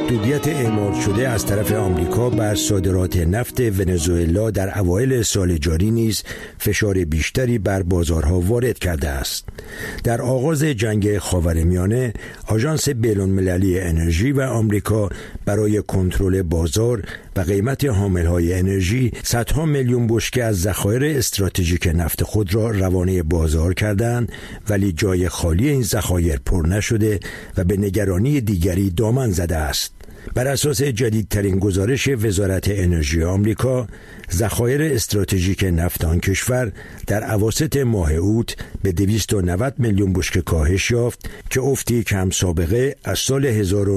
محدودیت اعمال شده از طرف آمریکا بر صادرات نفت ونزوئلا در اوایل سال جاری نیز فشار بیشتری بر بازارها وارد کرده است. در آغاز جنگ خاورمیانه، آژانس بین‌المللی انرژی و آمریکا برای کنترل بازار و قیمت حاملهای انرژی صدها میلیون بشکه از ذخایر استراتژیک نفت خود را روانه بازار کردند، ولی جای خالی این ذخایر پر نشده و به نگرانی دیگری دامن زده است. بر اساس جدیدترین گزارش وزارت انرژی آمریکا، ذخایر استراتژیک نفت آن کشور در اواسط ماه اوت به 290 میلیون بشکه کاهش یافت که افتی کم سابقه از سال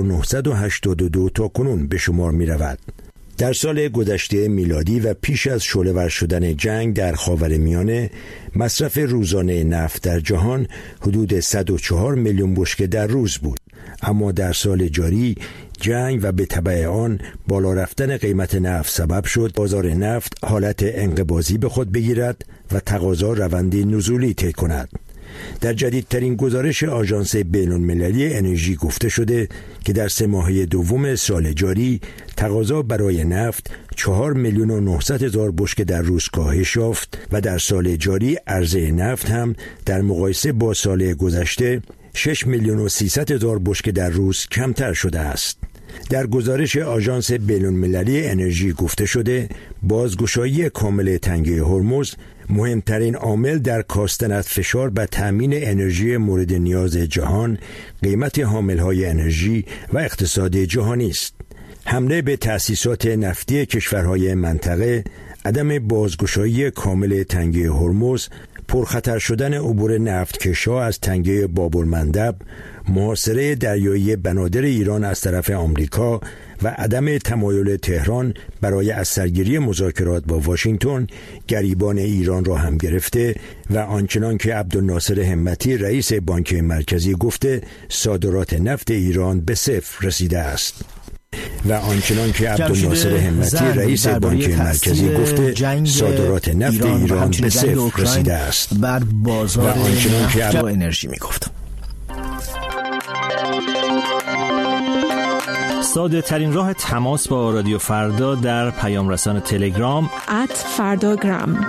1982 تا کنون به شمار می رود. در سال گذشته میلادی و پیش از شعله‌ور شدن جنگ در خاورمیانه، مصرف روزانه نفت در جهان حدود 104 میلیون بشکه در روز بود. اما در سال جاری جنگ و به تبع آن بالا رفتن قیمت نفت سبب شد بازار نفت حالت انقباضی به خود بگیرد و تقاضا روندی نزولی طی کند. در جدیدترین گزارش آژانس بین‌المللی انرژی گفته شده که در 3 ماهه دوم سال جاری تقاضا برای نفت 4 میلیون و 900 هزار بشکه در روز کاهش یافت و در سال جاری عرضه نفت هم در مقایسه با سال گذشته 6 میلیون و 300 هزار بشکه در روز کمتر شده است. در گزارش آژانس بین‌المللی انرژی گفته شده بازگشایی کامل تنگه هرمز مهمترین عامل در کاستن از فشار به تامین انرژی مورد نیاز جهان، قیمت حاملهای انرژی و اقتصاد جهانی است. حمله به تأسیسات نفتی کشورهای منطقه، عدم بازگشایی کامل تنگه هرمز، پرخطر شدن عبور نفتکش‌ها از تنگه باب‌المندب، محاصره دریایی بنادر ایران از طرف آمریکا و عدم تمایل تهران برای از سرگیری مذاکرات با واشنگتن گریبان ایران را هم گرفته و آنچنان که عبدالناصر همتی رئیس بانک مرکزی گفته صادرات نفت ایران به صفر رسیده است. و آنچنان که عبدالناصر همتی رئیس بانک مرکزی گفته صادرات نفت ایران به صفر رسیده است. بر بازار نفت و انرژی میگفت. ساده ترین راه تماس با رادیو فردا در پیام رسان تلگرام @فرdagram.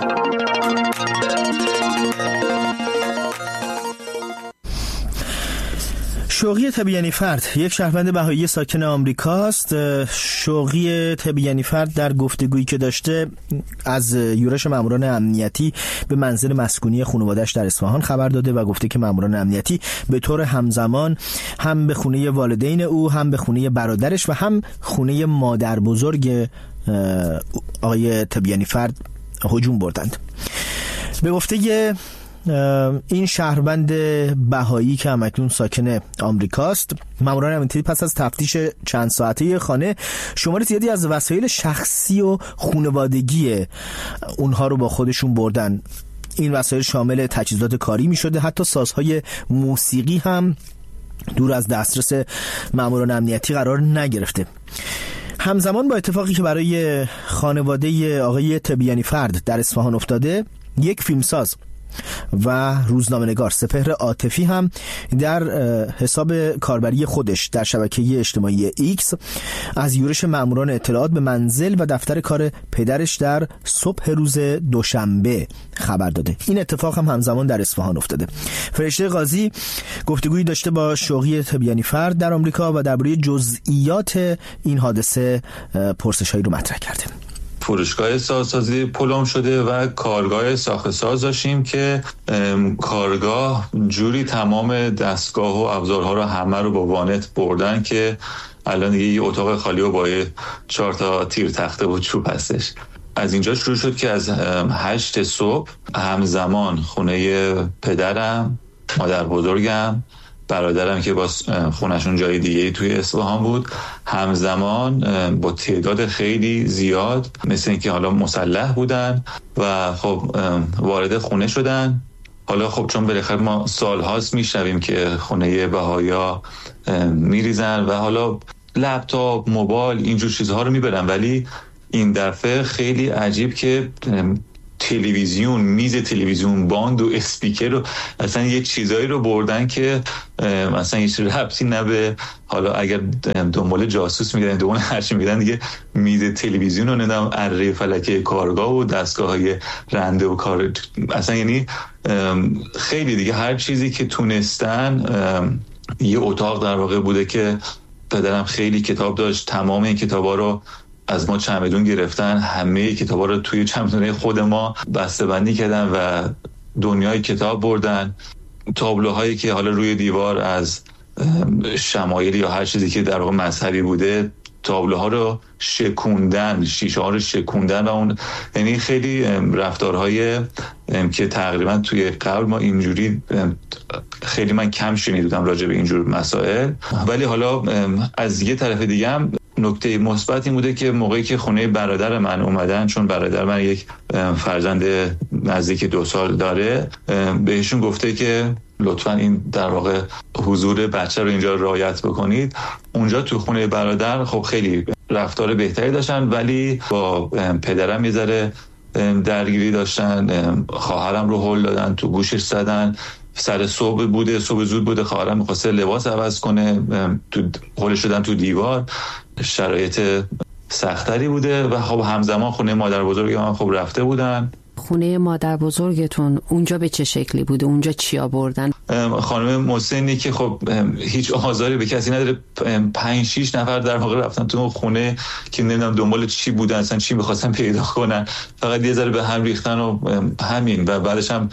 شوقی تبیانی‌فرد یک شهروند بهایی ساکن آمریکاست. شوقی تبیانی‌فرد در گفتگویی که داشته از یورش ماموران امنیتی به منزل مسکونی خانواده‌اش در اصفهان خبر داده و گفته که ماموران امنیتی به طور همزمان هم به خونه والدین او، هم به خونه برادرش و هم خونه مادر بزرگ آقای تبیانی‌فرد هجوم بردند. به گفته این شهروند بهایی که همکنون ساکن آمریکاست، ماموران امنیتی پس از تفتیش چند ساعته خانه شمار زیادی از وسایل شخصی و خانوادگی اونها رو با خودشون بردن. این وسایل شامل تجهیزات کاری می شده، حتی سازهای موسیقی هم دور از دسترس ماموران امنیتی قرار نگرفته. همزمان با اتفاقی که برای خانواده آقای تبیانی‌فرد در اصفهان افتاده، یک فیلمساز و روزنامه‌نگار سپهر عاطفی هم در حساب کاربری خودش در شبکه اجتماعی ایکس از یورش ماموران اطلاعات به منزل و دفتر کار پدرش در صبح روز دوشنبه خبر داده. این اتفاق هم همزمان در اصفهان افتاده. فرشته قاضی گفتگویی داشته با شوقی تبیانی‌فرد در آمریکا و درباره جزئیات این حادثه پرسش‌هایی رو مطرح کرده. فروشگاه سازسازی پلم شده و کارگاه ساخت ساز داشتیم که کارگاه جوری تمام دستگاه و ابزارها رو همه رو با وانت بردن که الان دیگه یه اتاق خالی و با 4 تا تیر تخته و چوب هستش. از اینجا شروع شد که از 8 صبح همزمان خونه پدرم، مادر بزرگم، برادرم که با خونشون جای دیگه توی اصفهان بود، همزمان با تعداد خیلی زیاد مثل اینکه حالا مسلح بودن و خب وارد خونه شدن. حالا خب چون بالاخره ما سال‌هاست میشنویم که خونه بهایا میریزن و حالا لپتاپ، موبایل، اینجور چیزها رو میبرن، ولی این دفعه خیلی عجیب که تلویزیون، میز تلویزیون، باند و اسپیکر و اصلا یه چیزایی رو بردن که مثلا هیچ ربطی نه به، حالا اگر دنبال جاسوس میگردن دنبال هرچی میگردن دیگه، میز تلویزیون و ندم اره فلکه کارگاه و دستگاه‌های رنده و کار، اصلا یعنی خیلی دیگه هر چیزی که تونستن. یه اتاق در واقع بوده که پدرم خیلی کتاب داشت، تمام این کتابا رو از ما چمدون گرفتن، همه کتابا رو توی چمدونه خود ما بسته‌بندی کردن و دنیای کتاب بردن. تابلوهایی که حالا روی دیوار از شمایل یا هر چیزی که در واقع مذهبی بوده، تابلوها رو شکوندن، شیشه ها رو شکوندن و اون، یعنی خیلی رفتارهای که تقریبا توی قبل ما اینجوری خیلی من کم شنیدم راجع به اینجور مسائل. ولی حالا از یه طرف دیگه هم نکته مثبت این بوده که موقعی که خونه برادر من اومدن، چون برادر من یک فرزند نزدیک 2 سال داره، بهشون گفته که لطفاً این در واقع حضور بچه رو اینجا رعایت بکنید. اونجا تو خونه برادر خب خیلی رفتار بهتری داشتن، ولی با پدرم یه ذره درگیری داشتن. خواهرم رو هول دادن، تو گوشش زدن. سر صبح بوده، صبح زود بوده، خواهرم می‌خواسته لباس عوض کنه، تو هول شدن تو دیوار. شرایط سختری بوده و خب همزمان خونه مادر بزرگ من خب رفته بودن. خونه مادر بزرگتون اونجا به چه شکلی بوده؟ اونجا چیا بردن؟ خانم محسنی که خب هیچ آزاری به کسی نداره، 5-6 نفر در واقع رفتن تو خونه که نمیدونم دنبال چی بودن، اصلا چی می‌خواستن پیدا کنن، فقط یه ذره به هم ریختن و همین. و بعدش هم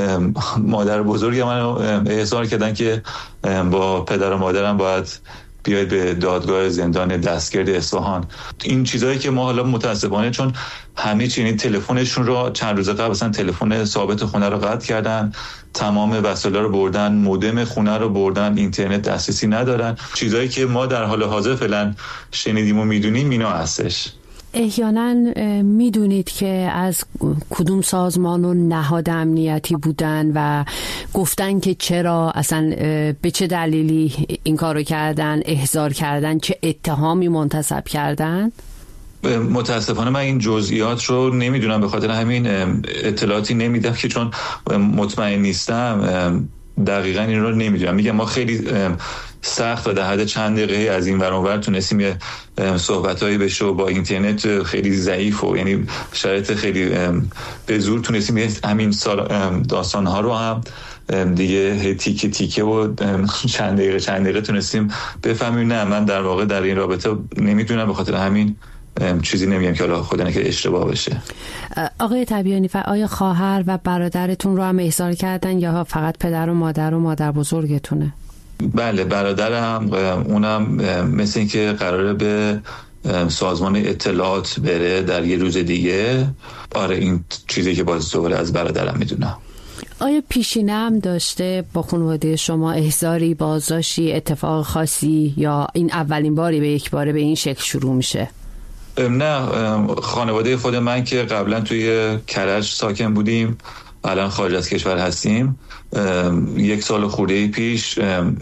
مادر بزرگ منو احضار کردن که با پدر و مادرم باید بیاید به دادگاه زندان دستگرد اصفهان. این چیزایی که ما حالا متاسفانه چون همه چی، یعنی تلفنشون رو چند روز قبل مثلا تلفن ثابت خونه رو قطع کردن، تمام وسایل رو بردن، مودم خونه رو بردن، اینترنت دسترسی ندارن. چیزایی که ما در حال حاضر فعلا شنیدیم و میدونیم اینا هستش. احیانا میدونید که از کدوم سازمان و نهاد امنیتی بودن و گفتن که چرا اصلا به چه دلیلی این کارو کردن، احضار کردن، چه اتهامی منتسب کردن؟ متاسفانه من این جزئیات رو نمیدونم، به خاطر همین اطلاعاتی نمیدم که چون مطمئن نیستم دقیقاً این رو نمیدونم. میگم ما خیلی سخت و در حد چند دقیقه از این ور اون ور تونستیم یه صحبتایی بشه و با اینترنت خیلی ضعیف و یعنی شرایط خیلی به زور تونستیم همین داستان‌ها رو هم دیگه تیکه تیکه و چند دقیقه تونستیم بفهمیم. نه من در واقع در این رابطه نمیدونم، به خاطر همین چیزی نمیگم که حالا خدا نکنه اشتباه بشه. آقای تبیانی، آیا خواهر و برادرتون رو هم احضار کردن یا فقط پدر و مادر بزرگتونه؟ بله برادرم، اونم مثل این که قراره به سازمان اطلاعات بره در یه روز دیگه. آره این چیزی که باز دوباره از برادرم میدونم. آیا پیشینه هم داشته با خانواده شما احضاری، بازداشتی، اتفاق خاصی، یا این اولین باری به یک باره به این شکل شروع میشه؟ نه، خانواده خود من که قبلا توی کرج ساکن بودیم، الان خارج از کشور هستیم. 1 سال خورده پیش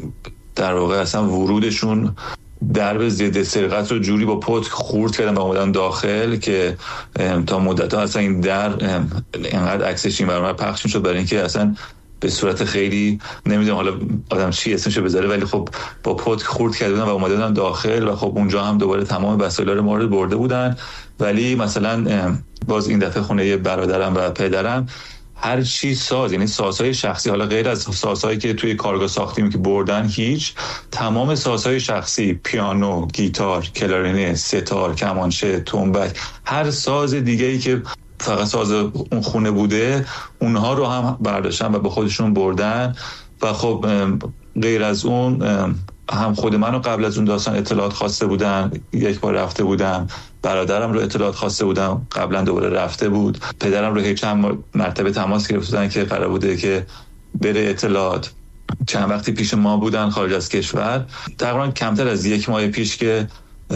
در واقع اصلا ورودشون درب ضد سرقت رو جوری با پتک خورد کردن و اومدن داخل که تا مدت‌ها اصلا این در اینقدر عکسش این برام پخش می‌شد برای اینکه اصلا به صورت خیلی نمیدونم حالا آدم چی اسمشو بذاره، ولی خب با پتک خورد کرده بودن و اومدن داخل و خب اونجا هم دوباره تمام وسایل رو مورد برده بودن. ولی مثلا باز این دفعه خونه برادرم و پدرم هر چی یعنی سازهای شخصی، حالا غیر از سازهایی که توی کارگاه ساختیم که بردن، هیچ، تمام سازهای شخصی، پیانو، گیتار، کلارینه، ستار، کمانچه، تنبک، هر ساز دیگه‌ای که فقط ساز اون خونه بوده اونها رو هم برداشتن و به خودشون بردن. و خب غیر از اون هم خود منو قبل از اون داستان اطلاعات خواسته بودن، 1 بار رفته بودم، برادرم رو اطلاعات خواسته بودم، قبلا دوباره رفته بود، پدرم رو چند مرتبه تماس گرفتن که قرار بوده که بره اطلاعات. چند وقتی پیش ما بودن خارج از کشور، تقریبا کمتر از 1 ماه پیش که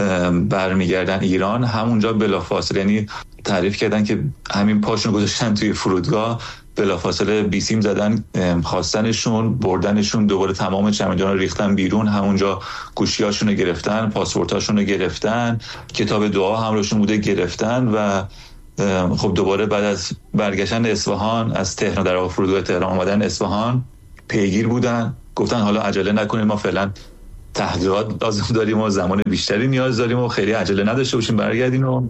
برمیگردن ایران، همونجا بلافاصله یعنی تعریف کردن که همین پاشون گذاشتن توی فرودگاه، بلافاصله بیسیم زدن، خواستنشون، بردنشون، دوباره تمام چمدان رو ریختن بیرون، همونجا گوشیاشون رو گرفتن، پاسپورتاشون رو گرفتن، کتاب دعا هم روشون بوده گرفتن و خب دوباره بعد از برگشتن اصفهان از تهران، در واقع فرودگاه تهران آمدن اصفهان، پیگیر بودن، گفتن حالا عجله نکنید، ما فعلا تحقیقات لازم داریم و زمان بیشتری نیاز داریم و خیلی عجله نداشته باشیم برگردین. و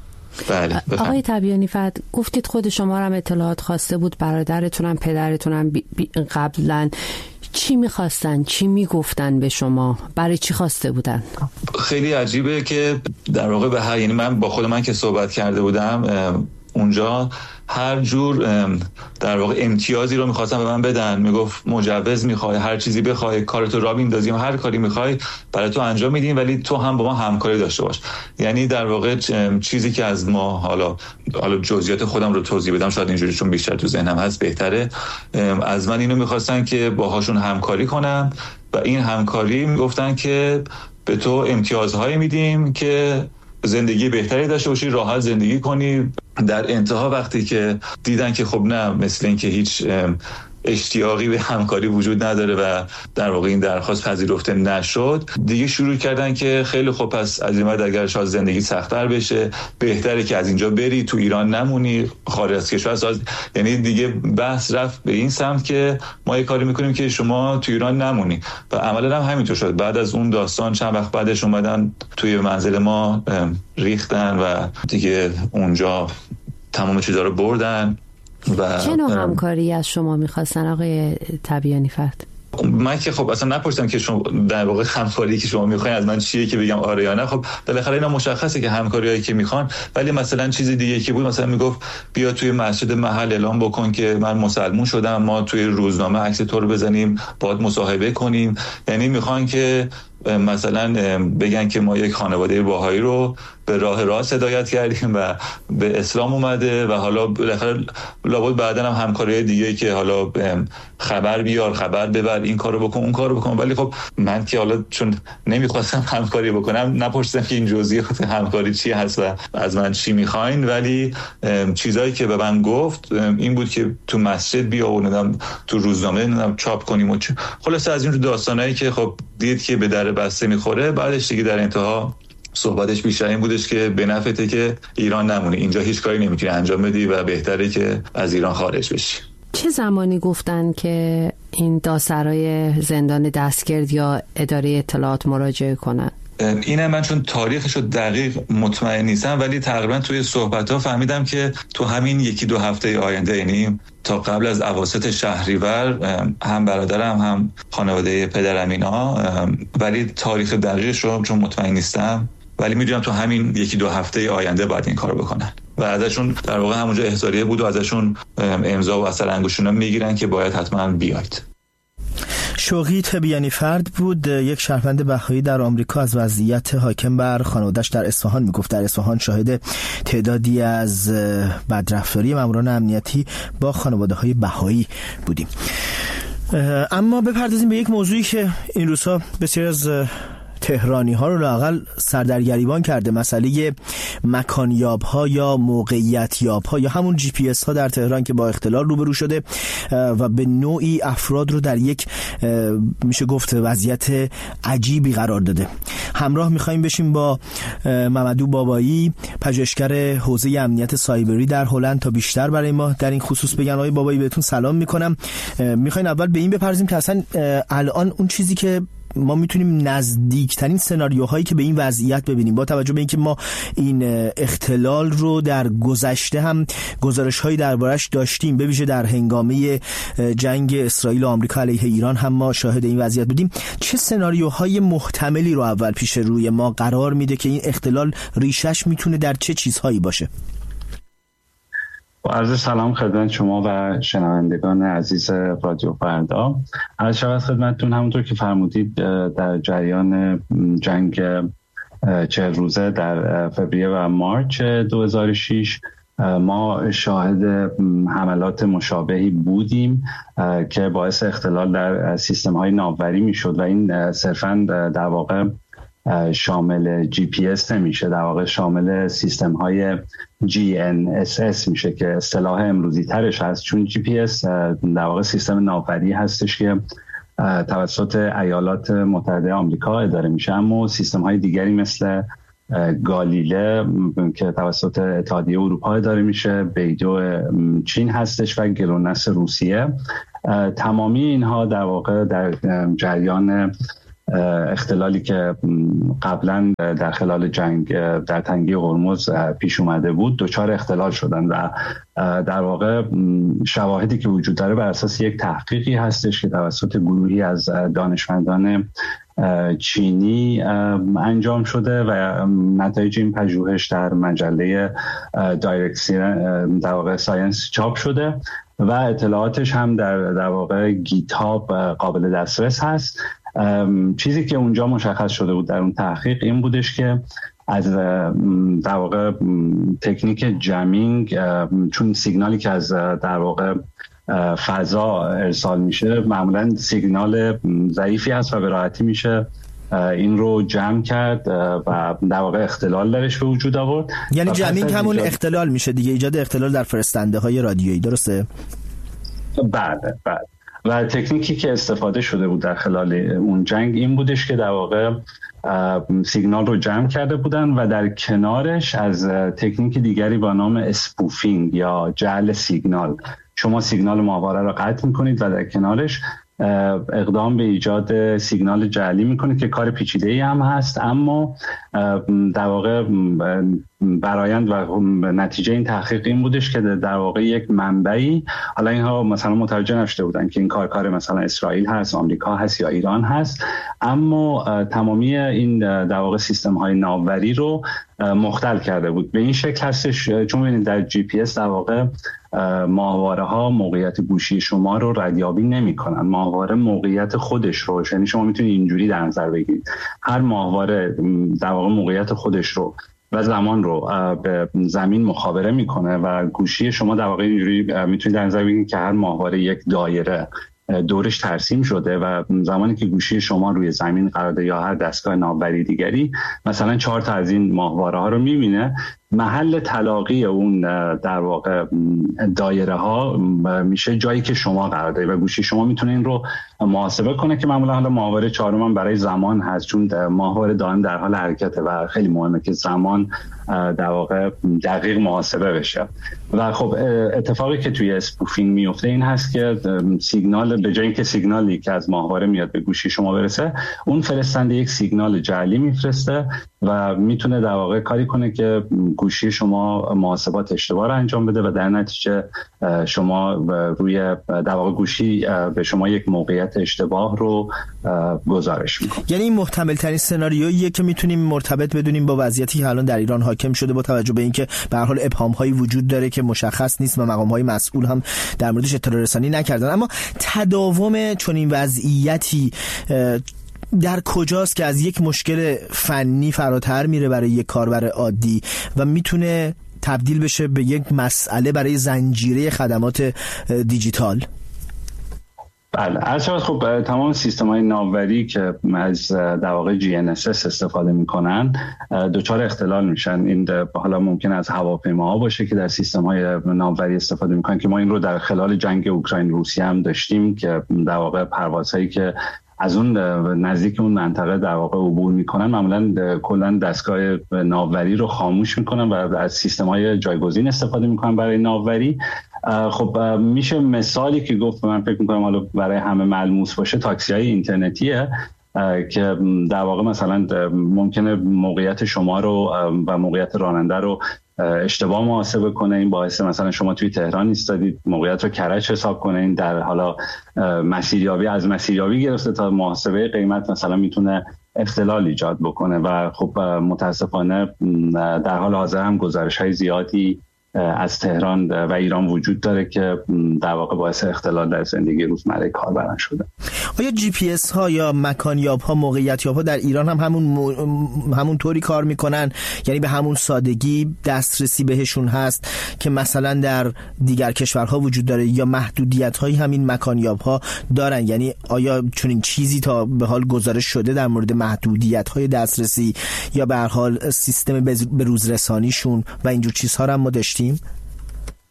بله. آقای تبیانی فرد، گفتید خود شما هم اطلاعات خواسته بود، برادرتونم پدرتونم قبلا چی میخواستن، چی میگفتن به شما، برای چی خواسته بودن؟ خیلی عجیبه که در واقع یعنی من با خود من که صحبت کرده بودم اونجا، هر جور در واقع امتیازی رو میخواستن به من بدن. میگفت مجوز میخوای، هر چیزی بخوای، کارتو را میندازیم، هر کاری میخوای برای تو انجام میدیم، ولی تو هم با ما همکاری داشته باش. یعنی در واقع چیزی که از ما، حالا جزئیات خودم رو توضیح بدم شاید اینجوری چون بیشتر تو ذهنم هست بهتره، از من اینو میخواستن که باهاشون همکاری کنم و این همکاری میگفتن که به تو امتیازهایی میدیم که زندگی بهتری داشته باشی، راحت زندگی کنی. در انتها وقتی که دیدن که خب نه، مثل این که هیچ اشتیاقی به همکاری وجود نداره و در واقع این درخواست پذیرفته نشد، دیگه شروع کردن که خیلی خوب، پس از این بعد اگر شاید زندگی سخت‌تر بشه بهتره که از اینجا بری، تو ایران نمونی، خارج از کشور. یعنی دیگه بحث رفت به این سمت که ما یه کاری میکنیم که شما تو ایران نمونی و عملا هم همینطور شد. بعد از اون داستان چند وقت بعدش اومدن توی منزل ما ریختن و دیگه اونجا تمام چیزا رو بردن. چه نوع همکاری از شما میخواستن آقای تبیانی فرد؟ من که خب اصلا نپرسیدم که شما در واقع همکاری که شما میخواین از من چیه که بگم آره یا نه. خب بالاخره اینا مشخصه که همکاریایی که میخوان، ولی مثلا چیز دیگه که بود، مثلا میگفت بیا توی مسجد محل اعلام بکن که من مسلمون شدم، ما توی روزنامه عکس تو رو بزنیم، باهات مصاحبه کنیم. یعنی میخوان که مثلا بگن که ما یک خانواده باهایی رو به راه راست هدایت کردیم و به اسلام اومده و حالا بالاخره لابد بعدن هم همکاری دیگه که حالا خبر بیار، خبر ببر، این کارو بکن، اون کارو بکن. ولی خب من که حالا چون نمیخواستم همکاری بکنم نپرسیدم که این جزئیات همکاری چی هست و از من چی میخواین، ولی چیزایی که به من گفت این بود که تو مسجد بیا و ندم تو روزنامه چاپ کنیم و خلاصه از این داستانایی که خب دید که به در بسته میخوره. بعدش دیگه در انتها صحبتش بیشتر این بودش که به نفعته که ایران نمونی، اینجا هیچ کاری نمیتونی انجام بدی و بهتره که از ایران خارج بشی. چه زمانی گفتن که این دادسرای زندان دستگرد یا اداره اطلاعات مراجعه کنن؟ اینه من چون تاریخشو دقیق مطمئن نیستم، ولی تقریبا توی صحبت‌ها فهمیدم که تو همین 1-2 هفته آینده، یعنی تا قبل از اواسط شهریور، هم برادرم هم خانواده پدرم اینا، ولی تاریخ دقیقش رو چون مطمئن نیستم، ولی میدونم تو همین 1-2 هفته آینده باید این کار بکنن و ازشون در واقع همونجا احضاریه بود و ازشون امضا و اثر انگشتشون میگیرن که باید حتما بیاید. شوقی تبیانی فرد بود، یک شهروند بهایی در آمریکا، از وضعیت حاکم بر خانواده‌اش در اصفهان میگفت. در اصفهان شاهد تعدادی از بدرفتاری ماموران امنیتی با خانواده‌های بهایی بودیم. اما بپردازیم به یک موضوعی که این روزها بسیار از تهرانی ها رو لااقل سردرگریبان کرده، مسئله مکانیاب ها یا موقعیت یاب ها یا همون جی پی اس ها در تهران که با اختلال روبرو شده و به نوعی افراد رو در یک میشه گفت وضعیت عجیبی قرار داده. همراه میخوایم بشیم با ممدو بابایی، پژوهشگر حوزه امنیت سایبری در هلند، تا بیشتر برای ما در این خصوص بگن. آقای بابایی بهتون سلام میکنم. میخواین اول به این بپردازیم که اصلا الان اون چیزی که ما میتونیم نزدیکترین سناریوهایی که به این وضعیت ببینیم، با توجه به اینکه ما این اختلال رو در گذشته هم گزارش‌هایی دربارش داشتیم، به ویژه در هنگامه جنگ اسرائیل و آمریکا علیه ایران هم ما شاهد این وضعیت بودیم، چه سناریوهای محتملی رو اول پیش روی ما قرار میده که این اختلال ریشش میتونه در چه چیزهایی باشه؟ با عرض سلام خدمت شما و شنوندگان عزیز رادیو فردا. عرض شود خدمتتون همونطور که فرمودید در جریان جنگ 40 روزه در فوریه و مارچ 2006 ما شاهد حملات مشابهی بودیم که باعث اختلال در سیستم‌های ناوبری میشد و این صرفاً در واقع شامل جی پی اس نمیشه، در واقع شامل سیستم های GNSS میشه که اصطلاح امروزی ترش هست، چون جی پی اس در واقع سیستم ناوبری هستش که توسط ایالات متحده آمریکا اداره میشه، اما سیستم های دیگری مثل گالیله که توسط اتحادیه اروپا اداره میشه، بیدو چین هستش و گلونس روسیه. تمامی اینها در واقع در جریان اختلالی که قبلا در خلال جنگ در تنگه هرمز پیش اومده بود دچار اختلال شدن و در واقع شواهدی که وجود داره بر اساس یک تحقیقی هستش که توسط گروهی از دانشمندان چینی انجام شده و نتایج این پژوهش در مجله دایرکشن در واقع ساینس چاپ شده و اطلاعاتش هم در واقع گیتاب قابل دسترس هست. چیزی که اونجا مشخص شده بود در اون تحقیق این بودش که از در واقع تکنیک جمینگ، چون سیگنالی که از در واقع فضا ارسال میشه معمولا سیگنال ضعیفی هست و به راحتی میشه این رو جمع کرد و در واقع اختلال درش به وجود آورد. یعنی جمینگ همون اختلال میشه دیگه، ایجاد اختلال در فرستنده های رادیویی، درسته؟ بله. و تکنیکی که استفاده شده بود در خلال اون جنگ این بودش که در واقع سیگنال رو جمع کرده بودن و در کنارش از تکنیک دیگری با نام اسپوفینگ یا جعل سیگنال، شما سیگنال ماهواره رو قطع میکنید و در کنارش اقدام به ایجاد سیگنال جعلی میکنه که کار پیچیده‌ای هم هست، اما در واقع برآیند و نتیجه این تحقیق این بودش که در واقع یک منبعی، حالا اینها مثلا متوجه نشده بودن که این کار مثلا اسرائیل هست، آمریکا هست یا ایران هست، اما تمامی این در واقع سیستم های ناوبری رو مختل کرده بود. به این شکل هستش چون ببینید در جی پی اس در واقع ماهواره ها موقعیت گوشی شما رو ردیابی نمی کنن، ماهواره موقعیت خودش رو، یعنی شما میتونید اینجوری در نظر بگیرید هر ماهواره در واقع موقعیت خودش رو و زمان رو به زمین مخابره میکنه و گوشی شما در واقع اینجوری میتونید در نظر بگیرید که هر ماهواره یک دایره دورش ترسیم شده و زمانی که گوشی شما روی زمین قرار داره یا هر دستگاه ناوبری دیگری مثلا 4 تا از این ماهواره ها رو میبینه، محل تلاقی اون در واقع دایره ها میشه جایی که شما قرار دارید و گوشی شما میتونه این رو محاسبه کنه که معمولا حالا ماهواره 4 هم برای زمان هست، چون ماهواره دائم در حال حرکته و خیلی مهمه که زمان در واقع دقیق محاسبه بشه. و خب اتفاقی که توی اسپوفینگ میفته این هست که سیگنال به جای اینکه سیگنالی که از ماهواره میاد به گوشی شما برسه، اون فرستنده یک سیگنال جعلی میفرسته و میتونه در واقع کاری کنه که گوشی شما محاسبات اشتباه رو انجام بده و در نتیجه شما روی در واقع گوشی به شما یک موقعیت اشتباه رو گزارش میکنه. یعنی این محتمل ترین سناریویه که میتونیم مرتبط بدونیم با وضعیتی که الان در ایران حاکم شده، با توجه به اینکه به هر حال ابهام هایی وجود داره که مشخص نیست و مقام های مسئول هم در موردش اطلاع رسانی نکردن. اما تداوم چنین وضعیتی در کجاست که از یک مشکل فنی فراتر میره برای یک کاربر عادی و میتونه تبدیل بشه به یک مسئله برای زنجیره خدمات دیجیتال؟ بله، خب تمام سیستم‌های ناوبری که از در واقع GNSS استفاده می‌کنن دچار اختلال میشن. این حالا ممکن از هواپیماها باشه که در سیستم‌های ناوبری استفاده می‌کنن که ما این رو در خلال جنگ اوکراین روسیه هم داشتیم که در واقع پروازهایی که از اون نزدیک اون منطقه در واقع عبور میکنن معمولا کلا دستگاه ناوبری رو خاموش میکنن و از سیستم‌های جایگزین استفاده میکنن برای ناوبری. خب میشه مثالی که گفت، من فکر میکنم حالا برای همه ملموس باشه، تاکسی‌های اینترنتیه که در واقع مثلا ممکنه موقعیت شما رو و موقعیت راننده رو اشتباه محاسبه کنه. این باعث مثلا شما توی تهران ایستادید موقعیت رو کرج حساب کنه، این در حالا مسیریابی از مسیریابی گرفته تا محاسبه قیمت مثلا میتونه اختلال ایجاد بکنه و خب متاسفانه در حال حاضر هم گزارش‌های زیادی از تهران و ایران وجود داره که در واقع باعث اختلال در زندگی روزمره کاربران شده. آیا جی پی اس ها یا مکانیاب ها، موقعیتیاب ها در ایران هم همون طوری کار میکنن؟ یعنی به همون سادگی دسترسی بهشون هست که مثلا در دیگر کشورها وجود داره یا محدودیت هایی همین مکانیاب ها دارن؟ یعنی آیا چنین چیزی تا به حال گزارش شده در مورد محدودیت های دسترسی یا به هر حال سیستم به روز رسانیشون و اینجور چیزها رو هم ما داشتیم؟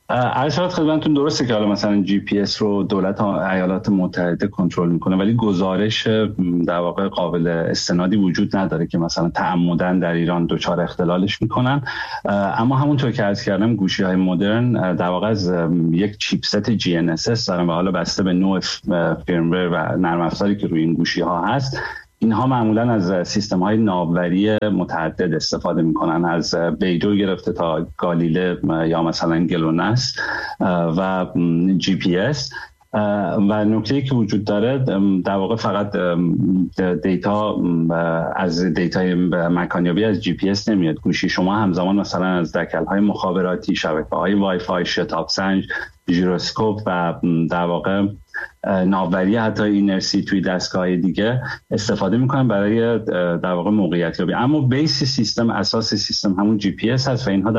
عرض خدمتتون درسته که حالا مثلا جی پی اس رو دولت ایالات متحده کنترل میکنه، ولی گزارش در واقع قابل استنادی وجود نداره که مثلا تعمدن در ایران دچار اختلالش میکنن. اما همونطور که عرض کردم گوشی‌های مدرن در واقع از یک چیپست جی ان اس اس دارن و حالا بسته به نوع فرم‌ور و نرم افزاری که روی این گوشی‌ها هست، اینها معمولا از سیستم‌های ناوبری متعدد استفاده می‌کنن، از بیدو گرفته تا گالیله یا مثلا گلوناس و جی پی اس. و نکته‌ای که وجود داره در واقع فقط دیتا از دیتای مکانیابی از جی پی اس نمیاد. گوشی شما همزمان مثلا از دکل‌های مخابراتی، شبکه‌های وای فای، شتاب سنج، ژیروسکوپ و در واقع ناوبری حتی اینرسی توی دستگاه دیگه استفاده میکنن برای در واقع موقعیت یابی. اما بیس سیستم، اساس سیستم همون جی پی اس هست و اینها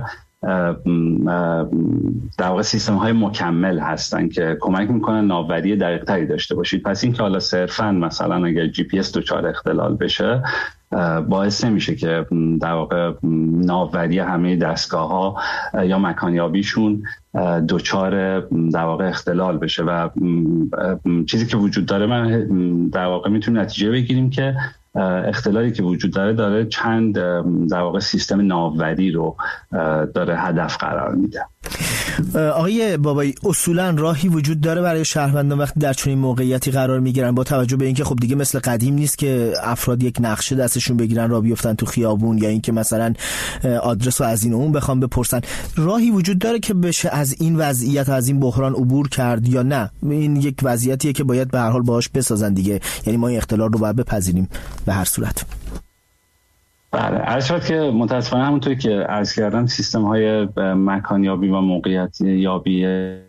در واقع سیستم های مکمل هستن که کمک میکنن ناوبری دقیق تری داشته باشید. پس این که حالا صرفا مثلا اگر جی پی اس دچار اختلال بشه باعث نمیشه که در واقع ناوبری همه دستگاه ها یا مکانیابیشون دچار در واقع اختلال بشه. و چیزی که وجود داره من در واقع میتونیم نتیجه بگیریم که اختلالی که وجود داره چند در واقع سیستم ناوبری رو داره هدف قرار میده. آقای بابایی، اصولا راهی وجود داره برای شهروندان وقتی در چنین موقعیتی قرار میگیرن، با توجه به اینکه خب دیگه مثل قدیم نیست که افراد یک نقشه دستشون بگیرن راه بیفتن تو خیابون یا اینکه مثلا آدرس رو از این و اون بخوام بپرسن، راهی وجود داره که بشه از این وضعیت، از این بحران عبور کرد یا نه این یک وضعیتیه که باید به هر حال باهاش بسازن دیگه، یعنی ما این اختلال رو باید بپذیریم به هر صورت؟ بله، عرض شد که متاسفانه همونطوری که عرض کردم سیستم های مکانیابی و موقعیت یابی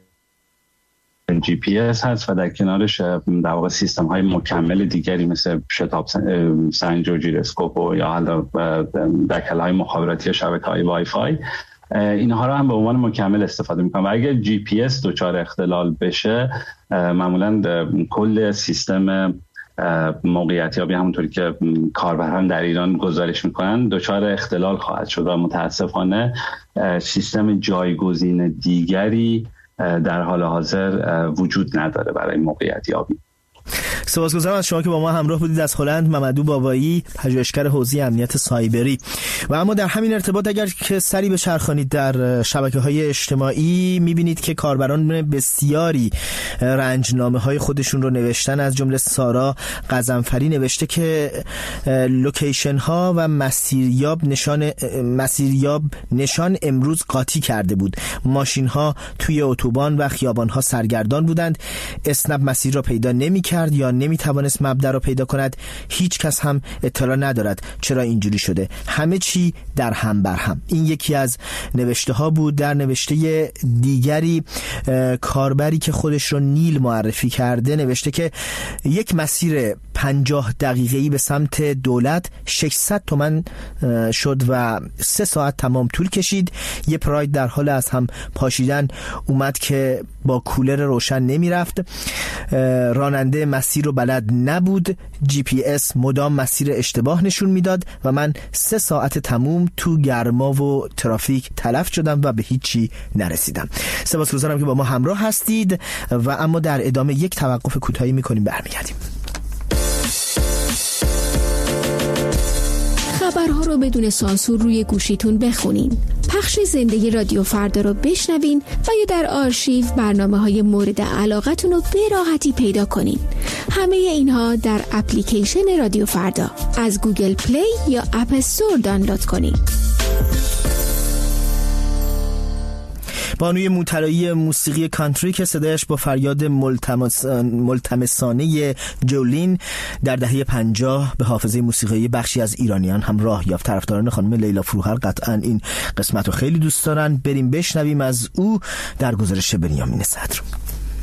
جی پی اس هست و در کنارش در واقع سیستم های مکمل دیگری مثل شتاب سنج و ژیروسکوپ و یا حالا دکل های مخابراتی شبکه های وای فای، اینها رو هم به عنوان مکمل استفاده میکنن. و اگر جی پی اس دچار اختلال بشه معمولا کل سیستم موقعیت یابی همونطوری که کاربران در ایران گزارش میکنن دچار اختلال خواهد شد و متاسفانه سیستم جایگزین دیگری در حال حاضر وجود نداره برای موقعیت یابی. سپاسگزارم از شما که با ما همراه بودید. از هلند ممدو بابایی، پژوهشگر حوزه امنیت سایبری. و اما در همین ارتباط اگر که سری بچرخانید در شبکه‌های اجتماعی می‌بینید که کاربران بسیاری رنجنامه‌های خودشون رو نوشتن. از جمله سارا قزنفری نوشته که لوکیشن‌ها و مسیریاب نشان امروز قاطی کرده بود. ماشین‌ها توی اتوبان و خیابان‌ها سرگردان بودند. اسنپ مسیر را پیدا نمی‌کرد یا نمیتوانست مبدا را پیدا کند. هیچ کس هم اطلاع ندارد چرا اینجوری شده. همه چی در هم بر هم. این یکی از نوشته ها بود. در نوشته دیگری کاربری که خودش رو نیل معرفی کرده نوشته که یک مسیر 50 دقیقه‌ای به سمت دولت 600 تومان شد و 3 ساعت تمام طول کشید. یه پراید در حال از هم پاشیدن اومد که با کولر روشن نمی رفت. راننده مسیر رو بلد نبود. جی پی اس مدام مسیر اشتباه نشون میداد و من 3 ساعت تموم تو گرما و ترافیک تلف شدم و به هیچی نرسیدم. سپاسگزارم که با ما همراه هستید و اما در ادامه یک توقف کوتاهی میکنیم، برمیگردیم. خبرها رو بدون سانسور روی گوشیتون بخونین. پخش زنده رادیو فردا رو بشنوین و یا در آرشیو برنامه‌های مورد علاقتون رو به راحتی پیدا کنین. همه اینها در اپلیکیشن رادیو فردا از گوگل پلی یا اپ استور دانلود کنین. بانوی مطلعی موسیقی کانتری که صدایش با فریاد ملتمسانه جولین در دهه 50 به حافظه موسیقی بخشی از ایرانیان هم راه یافت. طرفداران خانم لیلا فروهر قطعا این قسمت رو خیلی دوست دارن. بریم بشنویم از او در گزارش بنیامین صدر.